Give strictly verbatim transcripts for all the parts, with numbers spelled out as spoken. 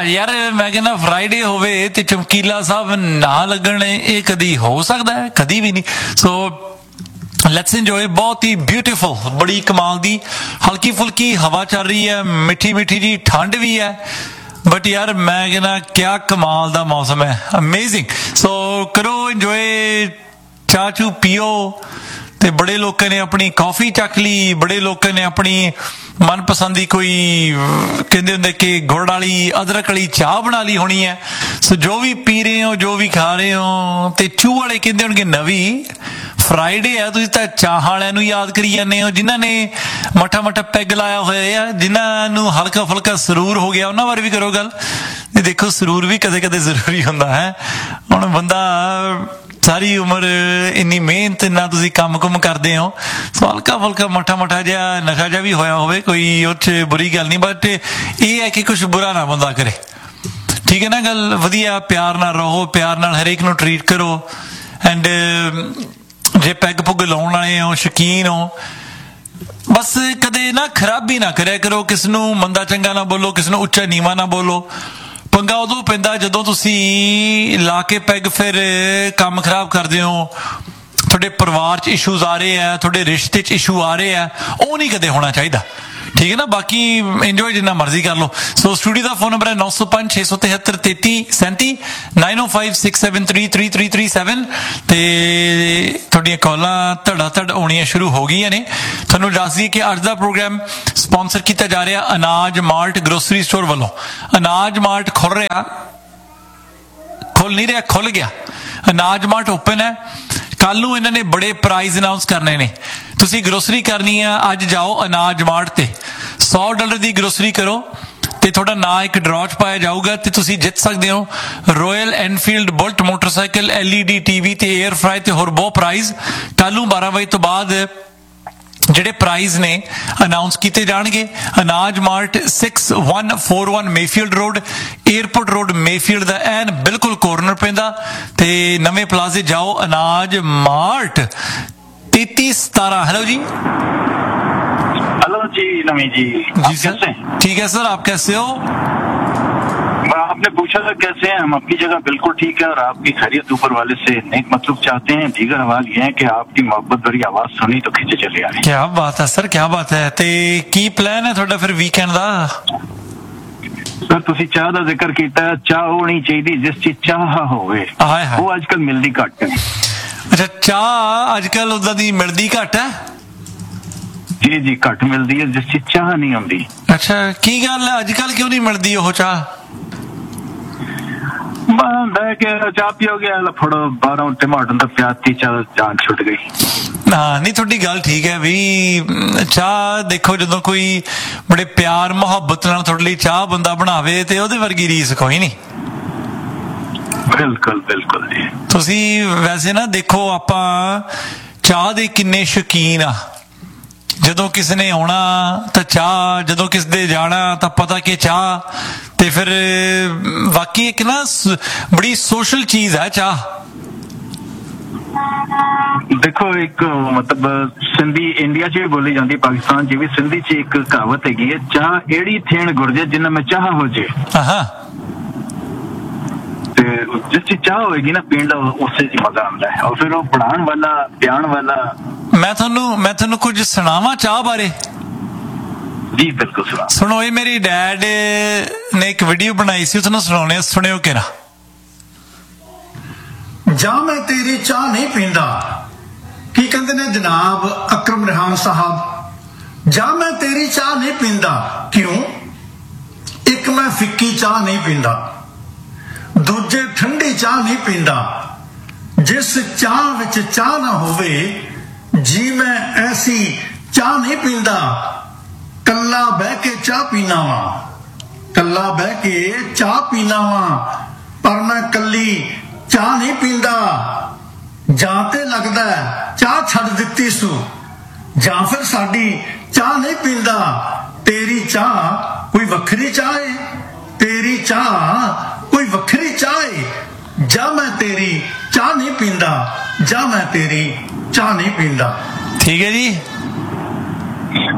यार मैं कहना फ्राइडे होवे ते चमकीला साहब ना लगन ये कदी हो सकता है? कदी भी नहीं। So let's enjoy. बहुत ही ब्यूटीफुल, बड़ी कमाल दी हल्की फुल्की हवा चल रही है, मिठी मिठी जी ठंड भी है, बट यार मैं कहना क्या कमाल दा मौसम है, अमेजिंग। सो करो एंजॉय, चाह चू पियो। ते बड़े लोगों ने अपनी कॉफी चक ली, बड़े लोगों ने अपनी मनपसंद की कोई कहते होंगे कि गुड़ वाली अदरक वाली चाह बना ली होनी है। सो जो भी पी रहे हो, जो भी खा रहे हो, ते चू वाले कहते होंगे नवी फ्राइडे है, तुसीं तां चाह वालियां नूं याद करी जाने हो, जिन्हां ने मठा मठा पैग लाया होया है, जिन्हां नूं हल्का फुल्का सरूर हो गया, उन्हां बारे भी करो गल। देखो सरूर भी कदे कदे जरूरी हुंदा है। हुण बंदा सारी उम्र इन्नी मेहनत ना तुसीं काम कुम करदे हो, सो हल्का फुल्का मठा मठा जिहा नशा जिहा भी होया होवे, कोई उह बुरी गल नहीं, बट ये है कि कुछ बुरा ना बंदा करे, ठीक है ना गल। वधिया प्यार नाल रहो, प्यार नाल हरेक नूं ट्रीट करो। एंड जे पैग पुग लाउण वाले हो, शकीन हो, बस कदे ना खराबी ना करया करो, किस नूं मंदा चंगा ना बोलो, किस नूं उच्चा नीवा ना बोलो। पंगा उदों पैंदा जदों तुसीं ला के पैग फिर काम खराब करदे हो, थोड़े परिवार च इशूज आ रहे हैं, थोड़े रिश्ते च इशू आ रहे हैं, वो नहीं कदे होना चाहिए, ठीक है ना। बाकी इंजॉय जिन्ना मर्जी कर लो। सो स्टूडियो का फोन नंबर है नौ सौ पांच छे सौ तिहत्तर तेती सैंती नाइन ओ five six seven three three three three seven. ते थोड़ियां कॉलां धड़ा धड़ आउणियां शुरू हो गई ने। तुहानूं दस दईए कि अज दा प्रोग्राम स्पॉन्सर किया जा रहा अनाज मार्ट ग्रोसरी स्टोर वालों। अनाज मार्ट खुल रहा, खुल नहीं रहा, खुल गया। अनाज मार्ट ओपन है। कल नूं इन्हां ने बड़े प्राइज अनाउंस करने ने। तुसीं ग्रोसरी करनी है, अज जाओ अनाज मार्ट ते सौ डॉलर की ग्रोसरी करो ते थोड़ा ना एक ड्रॉ च पाया जाऊगा ते तुसीं जित सकते हो royal Enfield bullet motorcycle, L E D TV ते एयर फ्राई ते होर बहुत प्राइज। कल नूं बारह बजे तो बाद ਜਿਹੜੇ ਪ੍ਰਾਈਜ਼ ਨੇ ਅਨਾਉਂਸ ਕੀਤੇ ਜਾਣਗੇ। ਅਨਾਜ mart six one four one Mayfield road, airport road Mayfield ਦਾ ਐਨ ਬਿਲਕੁਲ ਕੋਰਨਰ ਪੈਂਦਾ ਤੇ ਨਵੇਂ ਪਲਾਜ਼ੇ ਜਾਓ। ਅਨਾਜ ਮਾਰਟ तैतीस सतारह। हेलो जी। हेलो जी नवी जी, जी सर। ठीक है सर, आप कैसे हो? आपने पूछा था कैसे हैं, हम अपनी जगह बिल्कुल ठीक है और आपकी खैरियत ऊपर वाले से नेक मतलब चाहते हैं। दीगर सवाल ये है कि आपकी मोहब्बत भरी आवाज सुनी तो खिंचे चले आए। क्या बात है सर, क्या बात है। ते की प्लान है थोड़ा फिर वीकेंड दा? सर तुसी चाह दा जिक्र कीता, चाह होनी चाहिए जिस चीज चाह होवे, वो आजकल मिलदी घट है। अच्छा, चाह अजकल उदा दी मिलदी घट है? जी जी घट मिलदी है, जिस चीज चाह नहीं आउंदी। अच्छा, की गल है अजकल क्यों नहीं मिलदी ओह चाह? बह के चाह पियोगे फड़ो बाहरों टमाटर तो प्याती चाह जान छुट गई। हाँ नहीं, थोड़ी गल ठीक है भी। चाह देखो जो कोई बड़े प्यार मुहब्बत नाल थोड़े लिए चाह बंदा बनावे ते ओहदे वर्गी रीस कोई नहीं। बिल्कुल बिल्कुल जी। तुसी वैसे ना देखो आपां चाह दे किन्ने शौकीन आ। जदों किसी ने आना तो चाह, जदों किसी दे जाना तो पता कि चाह, ते फिर वाकई एक ना बड़ी सोशल चीज है चाह। देखो एक मतलब सिंधी इंडिया च भी बोली जाती, पाकिस्तान च भी सिंधी च एक कहावत हैगी है, चाह एड़ी थेण गुरजे जिन्ना में चाह हो जे। जिस चीज चाह होगी ना पीण दा उससे मजा आता है, और फिर वो पढ़ाने वाला प्याण वाला। मैं थानू मैं थानू कुछ सुनावा चाह बारे? जी बिल्कुल सुना। सुनो, ये मेरी डैड ने एक वीडियो बनाई सी, उसने सुनाने सुनियो केरा। जा मैं तेरी चाह नहीं पींदा, की कहते ने जनाब अकरम रिहान साहब, जा मैं तेरी चाह नहीं पींदा। क्यों? एक मैं फिक्की चाह नहीं पींदा, दूजे ठंडी चाह नहीं पींदा। जिस चाह विच चाह ना होवे जी मैं ऐसी चाह नहीं पींदा। कल्ला बह के चाह पीना वा, कल्ला बह के चाह पीना वा, पर मैं कल्ली चाह नहीं पींदा। जां ते लगदा चाह छड़ दित्ती सू, जां फिर साडी चाह नहीं पींदा। तेरी चाह कोई वखरी चाह है, तेरी चाह कोई वखरी चाह है। जा मैं तेरी चाह नहीं पींदा, जा मैं तेरी चाह नहीं पींदा। ठीक है जी।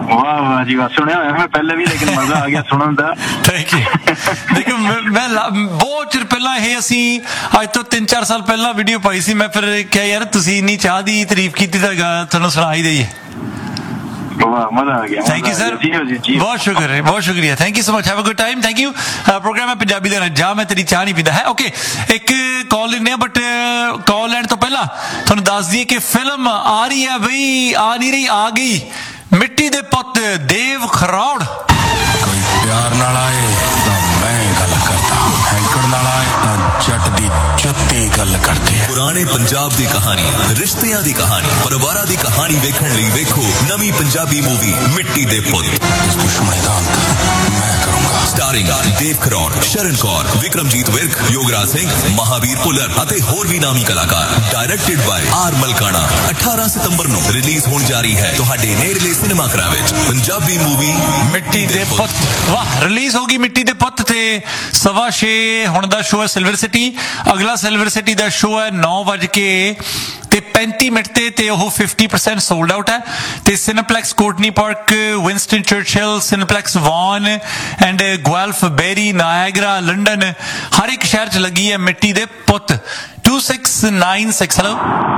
वाह वाह जी वाह, सुनिया होया मैं पहले भी, लेकिन मजा आ गया सुनन दा। Thank you. देखो मैं बहुत चिर पहला ਇਹ ਅਸੀਂ ਅੱਜ ਤੋਂ ਤਿੰਨ ਚਾਰ ਸਾਲ ਪਹਿਲਾਂ ਵੀਡੀਓ ਪਾਈ ਸੀ, ਮੈਂ ਫਿਰ ਕਿਹਾ ਯਾਰ ਤੁਸੀਂ ਇੰਨੀ ਚਾਹ ਦੀ ਤਾਰੀਫ ਕੀਤੀ ਤਾਂ ਤੁਹਾਨੂੰ ਸੁਣਾ ਹੀ ਦਈਏ। मजा आ गया। थैंक यू सर, बहुत शुक्रिया, बहुत शुक्रिया, thank you so much, have a good time, thank you. Programme है पंजाबी ਦਾ ਜਾ ਮੈਂ ਤੇਰੀ ਚਾਹ ਨਹੀਂ ਪੀਂਦਾ ਹੈ। ਓਕੇ, ਇੱਕ ਕਾਲ ਲੈਣੇ ਆ, ਬਟ ਕਾਲ ਲੈਣ ਤੋਂ ਪਹਿਲਾਂ ਤੁਹਾਨੂੰ ਦੱਸ ਦਈਏ ਕਿ ਫਿਲਮ ਆ ਰਹੀ ਹੈ ਬਈ, ਆ ਨਹੀਂ ਰਹੀ, ਆ ਗਈ ਮਿੱਟੀ ਦੇ ਪੁੱਤ ਦੇਵ ਖਰੋੜ। ਕੋਈ ਪਿਆਰ ਨਾਲ ਆਏ ਤਾਂ ਮੈਂ ਗੱਲ ਕਰਦਾ, ਹੈਂਕੜ ਨਾਲ ਆਏ ਤਾਂ ਜੱਟ ਦੀ ਜੁੱਤੀ ਗੱਲ ਕਰਦੇ ਆ। ਪੁਰਾਣੇ ਪੰਜਾਬ ਦੀ ਕਹਾਣੀ, ਰਿਸ਼ਤਿਆਂ ਦੀ ਕਹਾਣੀ, ਪਰਿਵਾਰਾਂ ਦੀ ਕਹਾਣੀ ਵੇਖਣ ਲਈ ਵੇਖੋ ਨਵੀਂ ਪੰਜਾਬੀ ਮੂਵੀ ਮਿੱਟੀ ਦੇ ਪੁੱਤ। ਇਸ ਦੁਸ਼ਮਣ ਦਾ ਅੰਤ ਮੈਂ ਕਰੂੰਗਾ। ਸਟਾਰਿੰਗ ਦੇਵ ਖਰੋੜ, ਸ਼ਰਨ ਕੌਰ, ਵਿਕਰਮਜੀਤ ਵਿਰਕ, ਯੋਗਰਾਜ ਸਿੰਘ, ਮਹਾਵੀਰ ਭੁੱਲਰ ਅਤੇ ਹੋਰ ਵੀ ਨਾਮੀ ਕਲਾਕਾਰ। ਡਾਇਰੈਕਟਡ ਬਾਈ ਆਰ ਮਲਕਾਣਾ। ਅਠਾਰਾਂ ਸਤੰਬਰ ਨੂੰ ਰਿਲੀਜ਼ ਹੋਣ ਜਾ ਰਹੀ ਹੈ ਤੁਹਾਡੇ ਨੇੜਲੇ ਸਿਨੇਮਾ ਘਰਾਂ ਵਿੱਚ ਪੰਜਾਬੀ ਮੂਵੀ ਮਿੱਟੀ ਦੇ ਪੁੱਤ। ਵਾਹ, ਰਿਲੀਜ਼ ਹੋ ਗਈ ਮਿੱਟੀ ਦੇ ਪੁੱਤ ਤੇ ਸਵਾ ਛੇ ਹੁਣ ਦਾ ਸ਼ੋਅ ਹੈ ਸਿਲਵਰ ਸਿਟੀ। ਅਗਲਾ ਸਿਲਵਰ ਸਿਟੀ ਦਾ ਸ਼ੋਅ ਹੈ ਨੌ ਵਜ ਕੇ ਤੇ ਪੈਂਤੀ ਮਿੰਟ ਤੇ ਤੇ ਉਹ ਫਿਫਟੀ ਪਰਸੈਂਟ ਸੋਲਡ ਆਊਟ ਹੈ। ਤੇ ਸਿਨੇਪਲੈਕਸ Courtney park, Winston Churchill, ਸਿਨੇਪਲੈਕਸ ਵਾਨ and ਗੁਆਲਫ berry, Niagara, London, ਹਰ ਇੱਕ ਸ਼ਹਿਰ ਚ ਲੱਗੀ ਹੈ ਮਿੱਟੀ ਦੇ ਪੁੱਤ। Two six nine six. Hello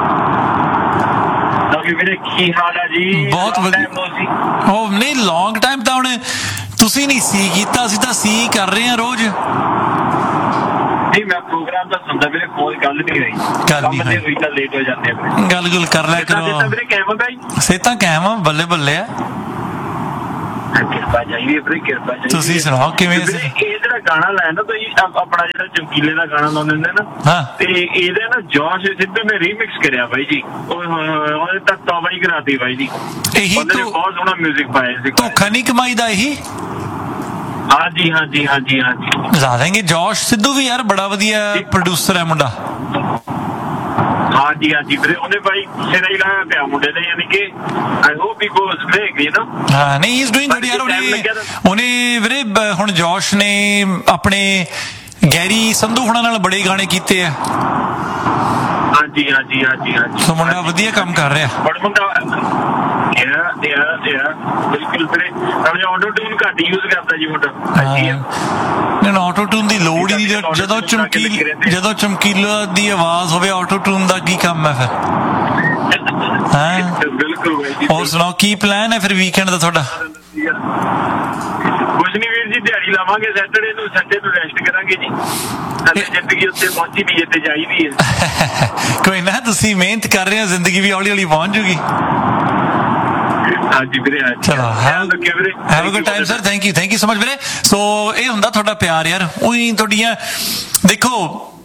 ਵੀਰੇ, ਕੀ ਹਾਲ ਹੈ ਜੀ? ਬਹੁਤ ਵਧੀਆ। ਉਹ ਨਹੀਂ, ਲੌਂਗ ਟਾਈਮ ਤਾਂ ਹੁਣ ਤੁਸੀਂ ਨਹੀਂ ਸੀ ਕੀਤਾ, ਅਸੀਂ ਤਾਂ ਸੀ ਕਰ ਰਹੇ ਹਾਂ ਰੋਜ਼। ਨਹੀਂ, ਮੈਂ ਪ੍ਰੋਗਰਾਮ ਤਾਂ ਸੁਣਦਾ ਵੀਰੇ, ਕੋਈ ਗੱਲ ਨਹੀਂ ਰਹੀ, ਕੰਮ ਤੇ ਹੋਈ ਤਾਂ ਲੇਟ ਹੋ ਜਾਂਦੇ ਆ। ਗੱਲ ਗੁੱਲ ਕਰ ਲਿਆ ਕਰੋ ਵੀਰੇ। ਕਿਵੇਂ ਬਾਈ? ਸਿਹਤਾਂ ਕਾਇਮ ਆ, ਬੱਲੇ ਬੱਲੇ ਆ। ਕਿਰਪਾ ਚਾਹੀਦੀ ਵੀਰੇ, ਕਿਰਪਾ ਚਾਹੀਦੀ। ਤੁਸੀਂ ਸੁਣਾਓ ਕਿਵੇਂ? ਇਹ ਜਿਹੜਾ ਗਾਣਾ ਲਾਇਆ ਨਾ ਤੁਸੀਂ, ਆਪਣਾ ਜਿਹੜਾ ਚਮਕੀਲੇ ਦਾ ਗਾਣਾ ਲਾਉਂਦੇ ਹੁੰਦੇ ਨਾ, ਹਾਂ, ਤੇ ਇਹਦਾ ਨਾ ਜੋਸ਼ ਸਿੱਧੂ ਨੇ ਰੀਮਿਕਸ ਕਰਿਆ ਬਾਈ ਜੀ। ਉਹਨੇ ਤਾਂ ਤੌਬਾ ਹੀ ਕਰਾਤੀ ਬਾਈ ਜੀ। ਇਹੀ ਉਹਨੇ ਤੋਂ ਬਹੁਤ ਸੋਹਣਾ ਮਿਊਜ਼ਿਕ ਪਾਇਆ ਸੀ। ਧੋਖਾ ਨਹੀਂ ਕਮਾਈ ਦਾ ਇਹੀ। ਹਾਂਜੀ ਹਾਂਜੀ ਹਾਂਜੀ ਹਾਂਜੀ ਲਾ ਦੇਂਗੇ। ਜੋਸ਼ ਸਿੱਧੂ ਵੀ ਯਾਰ ਬੜਾ ਵਧੀਆ ਪ੍ਰੋਡਿਊਸਰ ਹੈ ਮੁੰਡਾ। ਹਾਂਜੀ ਹਾਂਜੀ ਵੀਰੇ, ਉਹਨੇ ਬਾਈ ਸਿਰਾ ਹੀ ਲਾਇਆ ਪਿਆ ਮੁੰਡੇ ਨੇ, ਯਾਨੀ ਕਿ I hope he goes big, you know. ਹਾਂ, ਨਹੀਂ, ਹੀ ਇਜ਼ ਡੂਇੰਗ ਗੁੱਡ ਯਾਰ। ਉਹਨੇ ਉਹਨੇ ਵੀਰੇ ਹੁਣ ਜੋਸ਼ ਨੇ ਆਪਣੇ ਗੈਰੀ ਸੰਧੂ ਹੁਣਾਂ ਨਾਲ ਬੜੇ ਗਾਣੇ ਕੀਤੇ ਆ। ਹਾਂਜੀ ਹਾਂਜੀ ਹਾਂਜੀ ਹਾਂਜੀ ਸੋ ਮੁੰਡਾ ਵਧੀਆ ਕੰਮ ਕਰ ਰਿਹਾ। ਬੜਾ ਮੁੰਡਾ ਯਾ ਯਾ ਯਾ ਬਿਲਕੁਲ ਵੀਰੇ। ਸਮਝ ਆਟੋ ਟਿਊਨ ਘੱਟ ਯੂਜ਼ ਕਰਦਾ ਜੀ ਮੁੰਡਾ। ਨਹੀਂ, ਆਟੋ ਟਿਊਨ ਦੀ ਲੋੜ ਹੀ ਨਹੀਂ। ਜਦੋਂ ਚਮਕੀਲ ਜਦੋਂ ਚਮਕੀਲਾ ਦੀ ਆਵਾਜ਼ ਹੋਵੇ, ਆਟੋ ਟਿਊਨ ਦਾ ਕੀ ਕੰਮ ਹੈ ਫਿਰ? ਹਾਂ, ਬਿਲਕੁਲ ਬਾਈ ਜੀ। ਹੋਰ ਸੁਣਾਓ, ਕੀ ਪਲਾਨ ਹੈ ਫਿਰ ਵੀਕਐਂਡ ਦਾ ਤੁਹਾਡਾ? ਕੁਝ ਨਹੀਂ ਵੀਰ ਜੀ, ਦਿਹਾੜੀ ਲਾਵਾਂਗੇ ਸੈਟਰਡੇ ਨੂੰ, ਸੰਡੇ ਨੂੰ ਰੈਸਟ ਕਰਾਂਗੇ ਜੀ। ਹਲੇ ਜ਼ਿੰਦਗੀ ਉੱਤੇ ਪਹੁੰਚੀ ਨਹੀਂ ਜਿੱਥੇ ਚਾਹੀਦੀ ਹੈ। ਕੋਈ ਨਾ, ਤੁਸੀਂ ਮਿਹਨਤ ਕਰ ਰਹੇ ਹੋ, ਜ਼ਿੰਦਗੀ ਵੀ ਹੌਲੀ ਹੌਲੀ ਪਹੁੰਚ ਜੂਗੀ। ਹਾਂਜੀ ਵੀਰੇ, ਚਲੋ, have a good time sir, thank you, thank you so much ਵੀਰੇ। ਸੋ ਇਹ ਹੁੰਦਾ ਤੁਹਾਡਾ ਪਿਆਰ ਯਾਰ। ਉਹੀ ਤੁਹਾਡੀਆਂ ਦੇਖੋ,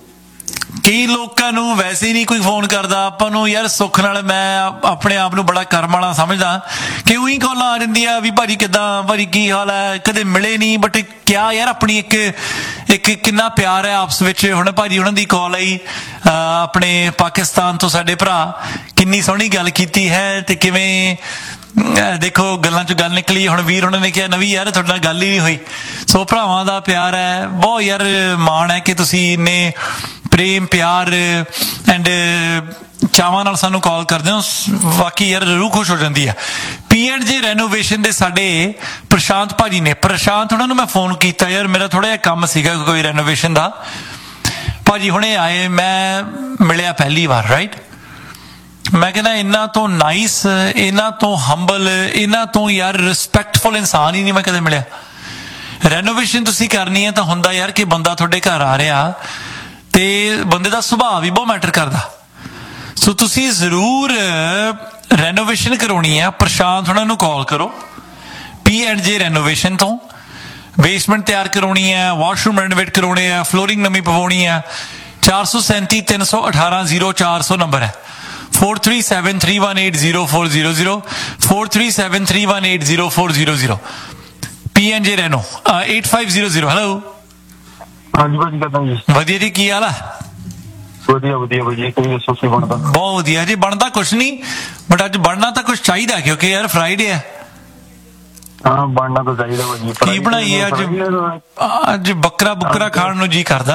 ਕਈ ਲੋਕਾਂ ਨੂੰ ਵੈਸੇ ਹੀ ਨਹੀਂ ਕੋਈ ਫੋਨ ਕਰਦਾ ਆਪਾਂ ਨੂੰ ਯਾਰ। ਸੁੱਖ ਨਾਲ ਮੈਂ ਆਪਣੇ ਆਪ ਨੂੰ ਬੜਾ ਕਰਮ ਵਾਲਾ ਸਮਝਦਾ ਕਿ ਉਹੀ ਕਾਲਾਂ ਆ ਜਾਂਦੀਆਂ ਵੀ ਭਾਜੀ ਕਿੱਦਾਂ, ਭਾਜੀ ਕੀ ਹਾਲ ਹੈ, ਕਦੇ ਮਿਲੇ ਨਹੀਂ। ਬਟ ਕਿਆ ਯਾਰ, ਆਪਣੀ ਇੱਕ ਇੱਕ ਕਿੰਨਾ ਪਿਆਰ ਹੈ ਆਪਸ ਵਿੱਚ। ਹੁਣ ਭਾਜੀ ਉਹਨਾਂ ਦੀ ਕਾਲ ਆਈ ਆਪਣੇ ਪਾਕਿਸਤਾਨ ਤੋਂ, ਸਾਡੇ ਭਰਾ, ਕਿੰਨੀ ਸੋਹਣੀ ਗੱਲ ਕੀਤੀ ਹੈ ਤੇ ਕਿਵੇਂ ਦੇਖੋ ਗੱਲਾਂ ਚ ਗੱਲ ਨਿਕਲੀ। ਹੁਣ ਵੀਰ ਉਹਨਾਂ ਨੇ ਕਿਹਾ ਨਵੀਂ ਯਾਰ ਤੁਹਾਡੇ ਨਾਲ ਗੱਲ ਹੀ ਨਹੀਂ ਹੋਈ। ਸੋ ਭਰਾਵਾਂ ਦਾ ਪਿਆਰ ਹੈ ਬਹੁਤ ਯਾਰ, ਮਾਣ ਹੈ ਕਿ ਤੁਸੀਂ ਇੰਨੇ ਪ੍ਰੇਮ ਪਿਆਰ ਐਂਡ ਚਾਵਾਂ ਨਾਲ ਸਾਨੂੰ ਕਾਲ ਕਰਦੇ ਹੋ। ਬਾਕੀ ਯਾਰ ਰੂਹ ਖੁਸ਼ ਹੋ ਜਾਂਦੀ ਹੈ। ਪੀ ਐਂਡ ਜੇ ਰੈਨੋਵੇਸ਼ਨ ਦੇ ਸਾਡੇ ਪ੍ਰਸ਼ਾਂਤ ਭਾਜੀ ਨੇ, ਪ੍ਰਸ਼ਾਂਤ ਉਹਨਾਂ ਨੂੰ ਮੈਂ ਫੋਨ ਕੀਤਾ ਯਾਰ, ਮੇਰਾ ਥੋੜਾ ਜਿਹਾ ਕੰਮ ਸੀਗਾ ਕੋਈ ਰੈਨੋਵੇਸ਼ਨ ਦਾ। ਭਾਜੀ ਹੁਣੇ ਆਏ, ਮੈਂ ਮਿਲਿਆ ਪਹਿਲੀ ਵਾਰ, ਰਾਈਟ। ਮੈਂ ਕਹਿੰਦਾ ਇਹਨਾਂ ਤੋਂ ਨਾਈਸ, ਇਹਨਾਂ ਤੋਂ ਹੰਬਲ, ਇਹਨਾਂ ਤੋਂ ਯਾਰ ਰਿਸਪੈਕਟਫੁਲ ਇਨਸਾਨ ਹੀ ਨਹੀਂ ਮੈਂ ਕਦੇ ਮਿਲਿਆ। ਰੈਨੋਵੇਸ਼ਨ ਤੁਸੀਂ ਕਰਨੀ ਹੈ ਤਾਂ ਹੁੰਦਾ ਯਾਰ ਕਿ ਬੰਦਾ ਤੁਹਾਡੇ ਘਰ ਆ ਰਿਹਾ ਤੇ ਬੰਦੇ ਦਾ ਸੁਭਾਅ ਵੀ ਬਹੁਤ ਮੈਟਰ ਕਰਦਾ। ਸੋ ਤੁਸੀਂ ਜ਼ਰੂਰ ਰੈਨੋਵੇਸ਼ਨ ਕਰਾਉਣੀ ਹੈ, ਪ੍ਰਸ਼ਾਂਤ ਉਹਨਾਂ ਨੂੰ ਕਾਲ ਕਰੋ ਪੀ ਐਂਡ ਜੇ ਰੈਨੋਵੇਸ਼ਨ ਤੋਂ। ਬੇਸਮੈਂਟ ਤਿਆਰ ਕਰਾਉਣੀ ਹੈ, ਵਾਸ਼ਰੂਮ ਰੈਨੋਵੇਟ ਕਰਾਉਣੇ ਆ, ਫਲੋਰਿੰਗ ਨਵੀਂ ਪਵਾਉਣੀ ਹੈ। ਚਾਰ ਸੌ ਸੈਂਤੀ ਤਿੰਨ ਸੌ ਅਠਾਰਾਂ ਜ਼ੀਰੋ ਚਾਰ ਸੌ ਨੰਬਰ ਹੈ। four three seven three one eight zero four zero zero four three seven three one eight zero four zero zero P N J Reno eight five zero zero। Hello, ਹਾਂਜੀ ਭਾਜੀ, ਕਿੱਦਾਂ ਜੀ? ਵਧੀਆ ਜੀ, ਕੀ ਹਾਲ ਆ? ਵਧੀਆ ਵਧੀਆ ਵਧੀਆ। ਕੋਈ ਦੱਸੋ ਕੀ ਬਣਦਾ? ਬਹੁਤ ਵਧੀਆ ਜੀ। ਬਣਦਾ ਕੁਛ ਨਹੀਂ, ਬਟ ਅੱਜ ਬਣਨਾ ਤਾਂ ਕੁਛ ਚਾਹੀਦਾ ਕਿਉਂਕਿ ਯਾਰ ਫਰਾਈਡੇ ਹੈ। ਹਾਂ, ਬਣਨਾ ਤਾਂ ਚਾਹੀਦਾ ਭਾਜੀ। ਕੀ ਬਣਾਈਏ ਅੱਜ? ਅੱਜ ਬੱਕਰਾ ਬੁੱਕਰਾ ਖਾਣ ਨੂੰ ਜੀ ਕਰਦਾ।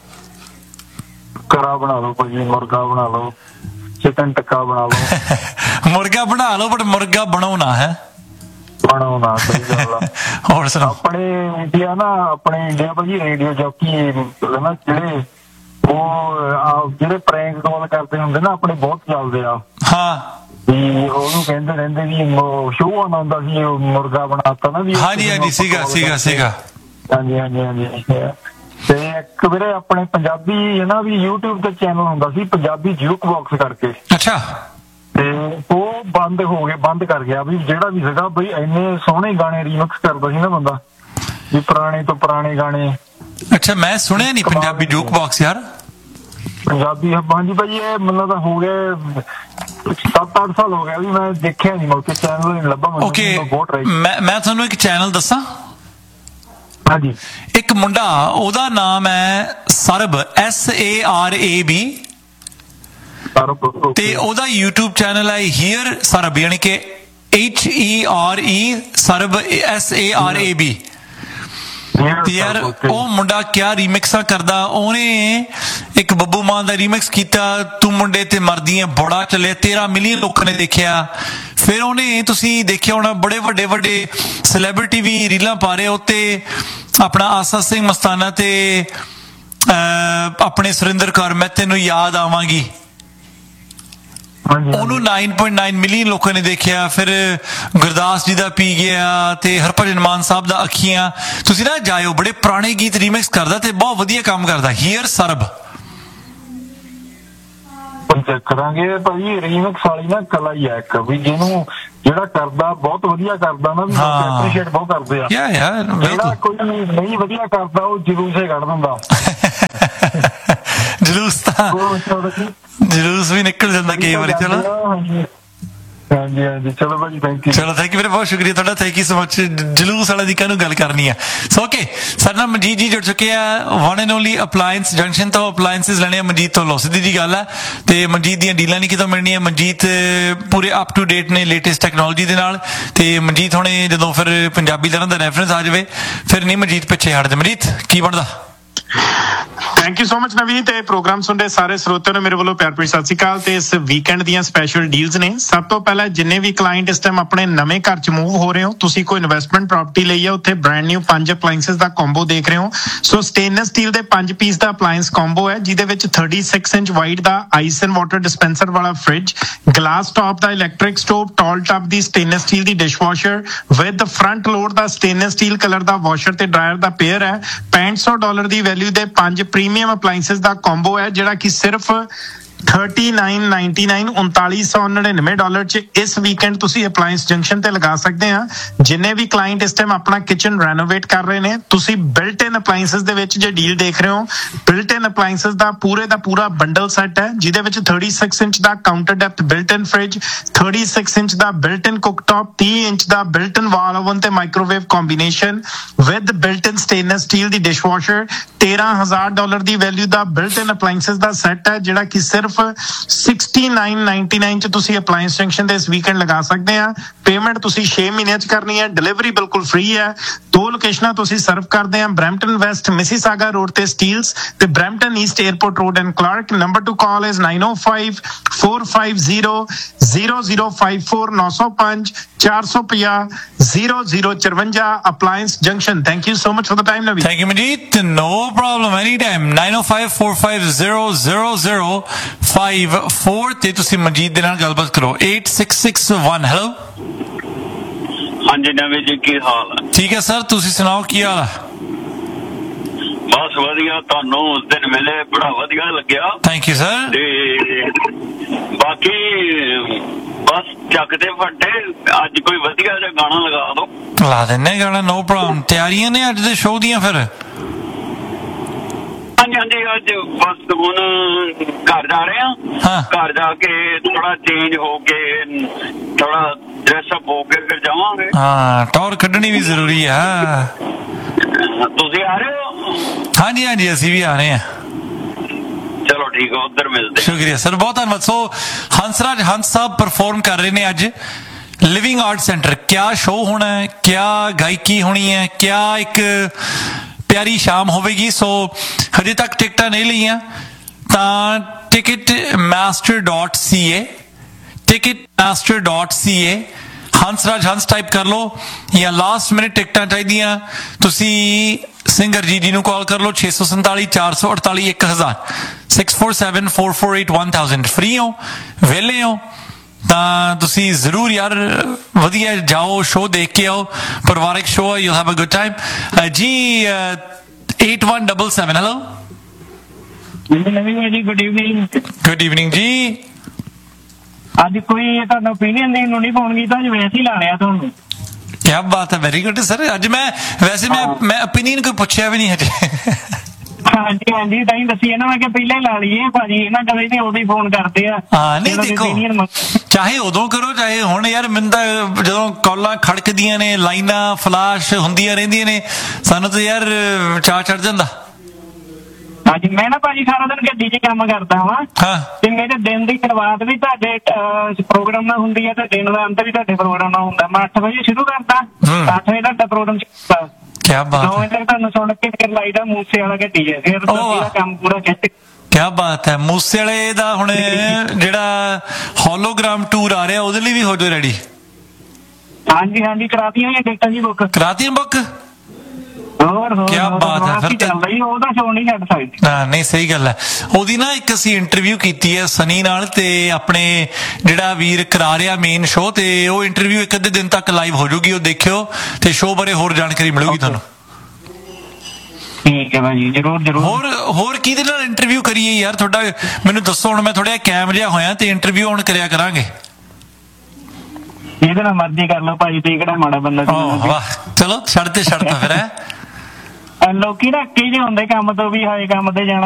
ਬੱਕਰਾ ਬਣਾ ਲਓ ਭਾਜੀ, ਮੁਰਗਾ ਬਣਾ ਲਓ, ਚਿਕਨ ਟਿੱਕਾ ਬਣਾ ਲਓ। ਮੁਰਗਾ ਬਣਾ ਲਓ, ਬਟ ਮੁਰਗਾ ਬਣਾਉਣਾ ਹੈ। ਬਣੋ ਨਾ, ਸਹੀ ਗੱਲ ਆ। ਹੋਰ ਸੁਣਾਓ। ਆਪਣੇ ਇੰਡੀਆ ਨਾ, ਆਪਣੇ ਇੰਡੀਆ ਭਾਜੀ ਰੇਡੀਓ ਜੋਕੀ ਨਾ ਜਿਹੜੇ ਉਹ ਜਿਹੜੇ ਪ੍ਰੈਂਕ ਕਾਲ ਕਰਦੇ ਹੁੰਦੇ ਨਾ ਆਪਣੇ ਬਹੁਤ ਚੱਲਦੇ ਆ। ਹਾਂ ਵੀ ਉਹਨੂੰ ਕਹਿੰਦੇ ਰਹਿੰਦੇ ਵੀ ਸ਼ੋਅ ਆਉਂਦਾ ਹੁੰਦਾ ਸੀ ਮੁਰਗਾ ਬਣਾਤਾ ਨਾ ਵੀ। ਹਾਂਜੀ ਹਾਂਜੀ ਸੀਗਾ ਸੀਗਾ ਸੀਗਾ ਹਾਂਜੀ ਹਾਂਜੀ ਹਾਂਜੀ। ਤੇ ਇੱਕ ਵੀਰੇ ਆਪਣੇ ਪੰਜਾਬੀ ਹੈ ਨਾ ਵੀ ਯੂਟਿਊਬ ਤੇ ਚੈਨਲ ਹੁੰਦਾ ਸੀ ਪੰਜਾਬੀ ਜੂਕ ਬਾਕਸ ਕਰਕੇ। ਅੱਛਾ। ਤੇ ਉਹ ਬੰਦ ਹੋ ਗਏ, ਬੰਦ ਕਰ ਗਿਆ ਵੀ ਜਿਹੜਾ ਵੀ ਸੀਗਾ ਬਈ ਇੰਨੇ ਸੋਹਣੇ ਗਾਣੇ ਰੀਮਿਕਸ ਕਰਦਾ ਸੀ ਨਾ ਬੰਦਾ ਵੀ ਪੁਰਾਣੇ ਤੋਂ ਪੁਰਾਣੇ ਗਾਣੇ। ਅੱਛਾ ਮੈਂ ਸੁਣਿਆ ਨਹੀਂ ਪੰਜਾਬੀ ਜੂਕ ਬਾਕਸ ਯਾਰ। ਪੰਜਾਬੀ ਹਾਂਜੀ ਭਾਜੀ ਇਹ ਮੈਨੂੰ ਤਾਂ ਹੋ ਗਏ ਸੱਤ ਅੱਠ ਸਾਲ ਹੋ ਗਿਆ ਵੀ ਮੈਂ ਦੇਖਿਆ ਨਹੀਂ, ਮੌਕੇ ਚੈਨਲ ਨਹੀਂ ਲੱਭਾ ਮੈਨੂੰ। ਓਕੇ ਮੈਂ ਮੈਂ ਤੁਹਾਨੂੰ ਇੱਕ ਚੈਨਲ ਦੱਸਾਂ। ਹਾਂਜੀ। ਇੱਕ ਮੁੰਡਾ ਉਹਦਾ ਨਾਮ ਹੈ ਸਰਬ, S A R A B, ਤੇ ਉਹਦਾ YouTube ਚੈਨਲ ਹੈ ਹੀਅਰ ਸਰਬ, ਯਾਨੀ ਕਿ ਐਚ ਈ ਆਰ ਈ ਸਰਬ, S A R A B. ਯਾਰ ਉਹ ਮੁੰਡਾ ਕਿਆ ਰੀਮਿਕਸਾਂ ਕਰਦਾ। ਉਹਨੇ ਇੱਕ ਬੱਬੂ ਮਾਨ ਦਾ ਰੀਮਿਕਸ ਕੀਤਾ, ਤੂੰ ਮੁੰਡੇ ਤੇ ਮਰਦੀ ਹੈ, ਬੜਾ ਚੱਲਿਆ, ਤੇਰਾਂ ਮਿਲੀਅਨ ਲੋਕਾਂ ਨੇ ਦੇਖਿਆ। ਫਿਰ ਉਹਨੇ ਤੁਸੀਂ ਦੇਖਿਆ ਹੋਣਾ ਬੜੇ ਵੱਡੇ ਵੱਡੇ ਸੈਲੀਬ੍ਰਿਟੀ ਵੀ ਰੀਲਾਂ ਪਾ ਰਹੇ ਉੱਤੇ, ਆਪਣਾ ਆਸਾ ਸਿੰਘ ਮਸਤਾਨਾ ਤੇ ਆਪਣੇ ਸੁਰਿੰਦਰ ਕੌਰ, ਮੈਂ ਤੈਨੂੰ ਯਾਦ ਆਵਾਂਗੀ, ਉਹਨੂੰ ਨੌ ਪੁਆਇੰਟ ਨੌ ਮਿਲੀਅਨ ਲੋਕਾਂ ਨੇ ਦੇਖਿਆ। ਫਿਰ ਗੁਰਦਾਸ ਜੀ ਦਾ ਪੀ ਗਿਆ ਤੇ ਹਰਭਜਨ ਮਾਨ ਸਾਹਿਬ ਦਾ ਅੱਖੀਆਂ। ਤੁਸੀਂ ਨਾ ਜਾਇਓ, ਬੜੇ ਪੁਰਾਣੇ ਗੀਤ ਰੀਮਿਕਸ ਕਰਦਾ ਤੇ ਬਹੁਤ ਵਧੀਆ ਕੰਮ ਕਰਦਾ। ਹੀਅਰ ਸਰਬ ਕਰਾਂਗੇ ਭਾਜੀ। ਰੀਮਿਕਸ ਵਾਲੀ ਨਾ ਕਲਾ ਹੀ ਆ ਇੱਕ ਵੀ ਜਿਹਨੂੰ ਜਿਹੜਾ ਕਰਦਾ ਬਹੁਤ ਵਧੀਆ ਕਰਦਾ ਨਾ ਵੀ ਐਪਰੀਸ਼ੀਏਟ ਬਹੁਤ ਕਰਦੇ ਆ। ਜਿਹੜਾ ਕੋਈ ਨਹੀਂ ਵਧੀਆ ਕਰਦਾ ਉਹ ਜਲੂਸੇ ਕੱਢ ਦਿੰਦਾ। ਜਲੂਸ ਤਾਂ ਜਲੂਸ ਵੀ ਨਿਕਲ ਜਾਂਦਾ ਕਈ ਵਾਰੀ। ਚਲੋ ਹਾਂਜੀ ਹਾਂਜੀ ਚਲੋ ਭਾਜੀ ਥੈਂਕ ਯੂ। ਚਲੋ ਥੈਂਕ ਯੂ ਵੀਰੇ, ਬਹੁਤ ਸ਼ੁਕਰੀਆ ਤੁਹਾਡਾ, ਥੈਂਕ ਯੂ ਸੋ ਮਚ। ਜਲੂਸ ਵਾਲਾ ਦੀ ਕਾਹਨੂੰ ਗੱਲ ਕਰਨੀ ਆ। ਸੋ ਓਕੇ ਸਾਡੇ ਨਾਲ ਮਨਜੀਤ ਜੀ ਜੁੜ ਚੁੱਕੇ ਆ, one and only appliance junction ਤੋਂ। ਅਪਲਾਇੰਸਿਸ ਲੈਣੇ ਆ ਮਨਜੀਤ ਤੋਂ, ਲੋ ਸਿੱਧੀ ਜੀ ਗੱਲ ਹੈ। ਤੇ ਮਨਜੀਤ ਦੀਆਂ ਡੀਲਾਂ ਨਹੀਂ ਕਿਤੋਂ ਮਿਲਣੀਆਂ। ਮਨਜੀਤ ਪੂਰੇ ਅਪ ਟੂ ਡੇਟ ਨੇ ਲੇਟੈਸਟ ਟੈਕਨੋਲੋਜੀ ਦੇ ਨਾਲ। ਤੇ ਮਨਜੀਤ ਹੁਣੇ ਜਦੋਂ ਫਿਰ ਪੰਜਾਬੀ ਦਾ ਦਾ ਰੈਫਰੈਂਸ ਆ ਜਾਵੇ ਫਿਰ ਨਹੀਂ ਮਨਜੀਤ ਪਿੱਛੇ ਹਟਦੇ। ਮਨਜੀਤ ਕੀ ਬਣਦਾ। ਥੈਂਕ ਯੂ ਸੋ ਮਚ ਨਵੀਨ। ਤੇ ਪ੍ਰੋਗਰਾਮ ਸੁਣਦੇ ਸਾਰੇ ਸਰੋਤਿਆਂ ਨੂੰ ਮੇਰੇ ਵੱਲੋਂ ਪਿਆਰ ਭਰੀ ਸਤਿ ਸ਼੍ਰੀ ਅਕਾਲ। ਤੇ ਇਸ ਵੀਕਐਂਡ ਦੀਆਂ ਸਪੈਸ਼ਲ ਡੀਲਸ ਨੇ। ਸਭ ਤੋਂ ਪਹਿਲਾਂ ਜਿੰਨੇ ਵੀ ਕਲਾਇੰਟ ਇਸ ਟਾਈਮ ਆਪਣੇ ਨਵੇਂ ਘਰ ਚ ਮੂਵ ਹੋ ਰਹੇ ਹੋ, ਤੁਸੀਂ ਕੋਈ ਇਨਵੈਸਟਮੈਂਟ ਪ੍ਰਾਪਰਟੀ ਲਈ ਆ, ਉੱਥੇ ਬ੍ਰਾਂਡ ਨਿਊ ਪੰਜ ਅਪਲਾਇੰਸਿਸ ਦਾ ਕੰਬੋ ਦੇਖ ਰਹੇ ਹੋ। ਸੋ ਸਟੇਨਲੈਸ ਸਟੀਲ ਦੇ ਪੰਜ ਪੀਸ ਦਾ ਅਪਲਾਇੰਸ ਕੰਬੋ ਹੈ, ਜਿਹਦੇ ਵਿੱਚ ਛੱਤੀ inch wide the ice and water dispenser ਵਾਲਾ fridge, glass top the electric stove, tall top the stainless steel the dishwasher with front load the stainless steel colour the washer ਤੇ dryer ਦਾ pair ਹੈ। ਪੈਂਹਠ ਸੌ dollar ਦੀ value ਦੇ ਪੰਜ premium appliances ਦਾ combo ਹੈ, ਜਿਹੜਾ ਕਿ ਸਿਰਫ ਥਰਟੀ ਨਾਈਨ ਨਾਈਨਟੀ ਨਾਈਨ ਉਨਤਾਲੀ ਸੌ ਨੜਿਨਵੇਂ ਡਾਲਰ ਚ ਇਸ ਵੀਕਐਂਡ ਤੁਸੀਂ ਅਪਲਾਇੰਸ ਜੰਕਸ਼ਨ ਤੇ ਲਗਾ ਸਕਦੇ ਆ। ਜਿੰਨੇ ਵੀ ਕਲਾਇੰਟ ਇਸ ਟਾਈਮ ਆਪਣਾ ਕਿਚਨ ਰੈਨੋਵੇਟ ਕਰ ਰਹੇ ਨੇ, ਤੁਸੀਂ ਬਿਲਟ ਇਨ ਅਪਲਾਇੰਸਿਸ ਦੇ ਵਿੱਚ ਜੇ ਡੀਲ ਦੇਖ ਰਹੇ ਹੋ, ਬਿਲਟ ਇਨ ਅਪਲਾਇੰਸਿਸ ਦਾ ਪੂਰੇ ਦਾ ਪੂਰਾ ਬੰਡਲ ਸੈੱਟ ਹੈ, ਜਿਹਦੇ ਵਿੱਚ ਛੱਤੀ ਇੰਚ ਦਾ ਕਾਊਂਟਰ ਡੈਪਥ ਬਿਲਟ ਇਨ ਫ੍ਰਿਜ, ਛੱਤੀ ਇੰਚ ਦਾ ਬਿਲਟ ਇਨ ਕੁਕਟਾਪ, ਤੀਹ ਇੰਚ ਦਾ ਬਿਲਟ ਇਨ ਵਾਲ ਓਵਨ ਤੇ microwave combination with built in stainless steel the dishwasher, ਤੇਰਾਂ ਹਜ਼ਾਰ ਡਾਲਰ ਦੀ ਵੈਲਿਊ ਦਾ ਬਿਲਟ ਇਨ ਅਪਲਾਇੰਸਿਸ ਦਾ ਸੈੱਟ ਹੈ, ਜਿਹੜਾ ਕਿ ਸਿਰਫ ਸਿਕਸਟੀ ਨਾਈਨ ਨਾਈਨਟੀ ਨਾਈਨ ਚ ਤੁਸੀਂ ਅਪਲਾਇੰਸ ਜੰਕਸ਼ਨ ਤੇ ਇਸ ਵੀਕਐਂਡ ਲਗਾ ਸਕਦੇ ਆ। ਪੇਮੈਂਟ ਤੁਸੀਂ ਛੇ ਮਹੀਨਿਆਂ ਚ ਕਰਨੀ ਹੈ, ਡਿਲੀਵਰੀ ਬਿਲਕੁਲ ਫ੍ਰੀ ਹੈ। ਦੋ ਲੋਕੇਸ਼ਨਾਂ ਤੁਸੀਂ ਸਰਵ ਕਰਦੇ ਆ, ਬਰੈਂਪਟਨ ਵੈਸਟ ਮਿਸੀਸਾਗਾ ਰੋਡ ਤੇ ਸਟੀਲਸ ਤੇ Brampton East airport road and Clark. Number two call is nine O five four five zero zero zero five four, ਨੌ ਸੌ ਪੰਜ ਚਾਰ ਸੌ ਪੰਜਾਹ ਜ਼ੀਰੋ ਜ਼ੀਰੋ ਚੁਰੰਜਾ। Appliance junction. Thank you so much for the time Naveen. Thank you Manjeet, no problem, any time. Nine O five four five zero zero zero five four ਤੇ ਤੁਸੀਂ ਮਨਜੀਤ ਦੇ ਨਾਲ ਗੱਲਬਾਤ ਕਰੋ। eight six six one hello. ਹਾਂਜੀ ਨਵੀਂ ਜੀ, ਕੀ ਹਾਲ ਹੈ? ਠੀਕ ਹੈ ਸਰ, ਤੁਸੀਂ ਸੁਣਾਓ ਕੀ ਹਾਲ ਹੈ? ਬਸ ਵਧੀਆ, ਤੁਹਾਨੂੰ ਉਸ ਦਿਨ ਮਿਲੇ ਬੜਾ ਵਧੀਆ ਲੱਗਿਆ। Thank you sir. ਤੇ ਬਾਕੀ ਬਸ ਚੱਕਦੇ ਫੱਟੇ, ਅੱਜ ਕੋਈ ਵਧੀਆ ਜਿਹਾ ਗਾਣਾ ਲਗਾ ਦੋ। ਲਾ ਦਿੰਨੇ ਗਾਣਾ, ਨੋ ਪ੍ਰੋਬਲਮ। ਤਿਆਰੀਆਂ ਨੇ ਅੱਜ ਦੇ ਸ਼ੋਅ ਦੀਆਂ ਫਿਰ? ਹਾਂਜੀ ਹਾਂਜੀ, ਅੱਜ ਬਸ ਹੁਣ ਘਰ ਜਾ ਰਹੇ ਹਾਂ। ਘਰ ਜਾ ਕੇ ਥੋੜਾ ਚੇਂਜ ਹੋ ਕੇ, ਥੋੜਾ ਡਰੈਸਅਪ ਹੋ ਕੇ ਫਿਰ ਜਾਵਾਂਗੇ। ਹਾਂ, ਟੌਰ ਕੱਢਣੀ ਵੀ ਜ਼ਰੂਰੀ ਆ। ਤੁਸੀਂ ਆ ਰਹੇ ਹੋ? ਹਾਂਜੀ ਹਾਂਜੀ, ਅਸੀਂ ਵੀ ਆ ਰਹੇ ਹਾਂ। ਚਲੋ ਠੀਕ ਹੈ, ਉੱਧਰ ਮਿਲਦੇ। ਸ਼ੁਕਰੀਆ ਸਰ, ਬਹੁਤ ਧੰਨਵਾਦ। ਸੋ ਹੰਸਰਾਜ ਹੰਸ ਸਾਹਿਬ ਪਰਫਾਰਮ ਕਰ ਰਹੇ ਨੇ ਅੱਜ ਲਿਵਿੰਗ ਆਰਟ ਸੈਂਟਰ। ਕਿਆ ਸ਼ੋਅ ਹੋਣਾ ਹੈ, ਕਿਆ ਗਾਇਕੀ ਹੋਣੀ ਹੈ, ਕਿਆ ਇੱਕ ਪਿਆਰੀ ਸ਼ਾਮ ਹੋਵੇਗੀ। ਸੋ ਹਜੇ ਤੱਕ ਟਿਕਟਾਂ ਨਹੀਂ ਲਈਆਂ ਤਾਂ ਟਿਕਟ ਮਾਸਟਰ ਡਾਟ ਸੀ ਏ ਟਿਕਟ ਮਾਸਟਰ ਡਾਟ ਸੀ ਏ ਹੰਸਰਾਜ ਹੰਸ ਟਾਈਪ ਕਰ ਲਓ ਜਾਂ ਲਾਸਟ ਮਿੰਟ ਟਿਕਟਾਂ ਚਾਹੀਦੀਆਂ ਤੁਸੀਂ ਸਿੰਗਰ ਜੀ ਜੀ ਨੂੰ ਕਾਲ ਕਰ ਲਓ ਛੇ ਸੌ ਸੰਤਾਲੀ ਚਾਰ ਸੌ ਅੜਤਾਲੀ ਇੱਕ ਹਜ਼ਾਰ six four seven four four eight one thousand free ਹੋ ਵਿਹਲੇ ਹੋ ਤਾਂ ਤੁਸੀਂ ਜ਼ਰੂਰ ਯਾਰ ਵਧੀਆ ਜਾਓ ਸ਼ੋਅ ਦੇਖ ਕੇ ਆਓ ਪਰਿਵਾਰਿਕ show you have a good time ਜੀ eight one double seven hello good evening good evening ਜੀ ਅੱਜ ਕੋਈ ਤੁਹਾਨੂੰ ਓਪੀਨੀਅਨ ਦੇਣ ਨੂੰ ਨਹੀਂ ਫੋਨ ਕੀਤਾ ਅੱਜ ਵੈਸੇ ਹੀ ਲਾ ਲਿਆ ਤੁਹਾਨੂੰ ਕਿਆ ਬਾਤ ਹੈ ਵੈਰੀ ਗੁੱਡ ਸਰ ਅੱਜ ਮੈਂ ਵੈਸੇ ਮੈਂ ਮੈਂ ਓਪੀਨੀਅਨ ਕੋਈ ਪੁੱਛਿਆ ਵੀ ਨਹੀਂ ਹਜੇ ਹਾਂਜੀ ਹਾਂਜੀ ਤਾਂ ਹੀ ਦੱਸੀ ਨਾ ਮੈਂ ਕਿ ਪਹਿਲਾਂ ਹੀ ਲਾ ਲਈਏ ਭਾਜੀ ਇਹਨਾਂ ਕਦੇ ਨਹੀਂ ਉਦੋਂ ਹੀ ਫੋਨ ਕਰਦੇ ਆ ਹਾਂ ਨਹੀਂ ਦੇਖੋ ਚਾਹੇ ਉਦੋਂ ਕਰੋ ਚਾਹੇ ਹੁਣ ਯਾਰ ਮੈਨੂੰ ਤਾਂ ਜਦੋਂ ਕਾਲਾਂ ਖੜਕਦੀਆਂ ਨੇ ਲਾਈਨਾਂ ਫਲਾਸ਼ ਹੁੰਦੀਆਂ ਰਹਿੰਦੀਆਂ ਨੇ ਸਾਨੂੰ ਤਾਂ ਯਾਰ ਚਾਅ ਚੜ ਜਾਂਦਾ ਹਾਂਜੀ ਮੈਂ ਨਾ ਭਾਜੀ ਸਾਰਾ ਦਿਨ ਗੱਡੀ 'ਚ ਕੰਮ ਕਰਦਾ ਵਾਂ ਤੇ ਮੇਰੇ ਦਿਨ ਦੀ ਸ਼ੁਰੂਆਤ ਵੀ ਤੁਹਾਡੇ ਪ੍ਰੋਗਰਾਮ ਨਾਲ ਹੁੰਦੀ ਹੈ ਤੇ ਦਿਨ ਦਾ ਅੰਤ ਵੀ ਤੁਹਾਡੇ ਪ੍ਰੋਗਰਾਮ ਨਾਲ ਹੁੰਦਾ ਮੈਂ ਅੱਠ ਵਜੇ ਸ਼ੁਰੂ ਕਰਦਾ ਅੱਠ ਵਜੇ ਤੁਹਾਡਾ ਪ੍ਰੋਗਰਾਮ ਚੱਲਦਾ ਕਿਆ ਬਾਤ ਨੌ ਵਜੇ ਤੱਕ ਤੁਹਾਨੂੰ ਸੁਣ ਕੇ ਫਿਰ ਲਾਈਦਾ ਮੂਸੇ ਵਾਲਾ ਗੱਡੀ 'ਚ ਫਿਰ ਕੰਮ ਪੂਰਾ ਖਿੱਚ ਕਿਆ ਬਾਤ ਹੈ ਮੂਸੇ ਵਾਲੇ ਦਾ ਹੁਣ ਜਿਹੜਾ ਹੋਲੋਗ੍ਰਾਮ ਟੂਰ ਆ ਰਿਹਾ ਉਹਦੇ ਲਈ ਵੀ ਹੋ ਜਾਓ ਰੈਡੀ ਹਾਂਜੀ ਹਾਂਜੀ ਕਰਾਤੀਆਂ ਹੋਈਆਂ ਟਿਕਟਾਂ ਜੀ ਬੁੱਕ ਕਰਾਤੀਆਂ ਬੁੱਕ ਕਿਆ ਬਾਤ ਹੈ ਫਿਰ ਉਹਦਾ ਸ਼ੋਅ ਨਹੀਂ ਛੱਡ ਸਕਦੇ ਹਾਂ ਨਹੀਂ ਸਹੀ ਗੱਲ ਹੈ ਉਹਦੀ ਨਾ ਇੱਕ ਅਸੀਂ ਇੰਟਰਵਿਊ ਕੀਤੀ ਹੈ ਸਨੀ ਨਾਲ ਤੇ ਆਪਣੇ ਜਿਹੜਾ ਵੀਰ ਕਰਾ ਰਿਹਾ ਮੇਨ ਸ਼ੋਅ ਤੇ ਉਹ ਇੰਟਰਵਿਊ ਇੱਕ ਅੱਧੇ ਦਿਨ ਤੱਕ ਲਾਈਵ ਹੋ ਜਾਊਗੀ ਉਹ ਦੇਖਿਓ ਤੇ ਸ਼ੋਅ ਬਾਰੇ ਹੋਰ ਜਾਣਕਾਰੀ ਮਿਲੂਗੀ ਤੁਹਾਨੂੰ ਠੀਕ ਹੈ ਭਾਜੀ ਜਰੂਰ ਜਰੂਰ ਹੋਰ ਹੋਰ ਕਿਹਦੇ ਨਾਲ ਇੰਟਰਵਿਊ ਕਰੀਏ ਯਾਰ ਤੁਹਾਡਾ ਮੈਨੂੰ ਦੱਸੋ ਹੁਣ ਮੈਂ ਥੋੜਾ ਕੈਮ ਜਿਹਾ ਹੋਇਆ ਤੇ ਇੰਟਰਵਿਊ ਹੁਣ ਕਰਿਆ ਕਰਾਂਗੇ ਇਹਦੇ ਨਾਲ ਮਰਜ਼ੀ ਕਰ ਲਓ ਭਾਜੀ ਤੇ ਕਿਹੜਾ ਮਾੜਾ ਬੰਦਾ ਵਾਹ ਚਲੋ ਛੱਡ ਤੇ ਛੱਡਤਾ ਫਿਰ ਹੈ ਲੋਕੀ ਨਾ ਅੱਕੇ ਜਿਹੇ ਹੁੰਦੇ ਕੰਮ ਤੋਂ ਵੀ ਹਾਏ ਕੰਮ ਤੇ ਜਾਣਾ